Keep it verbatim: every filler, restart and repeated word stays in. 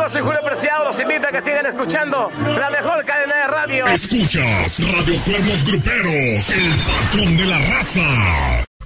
amigos, soy Julio Preciado. Los invito a que sigan escuchando la mejor cadena de radio. Escuchas Radio Cuernos Gruperos, el patrón de la raza.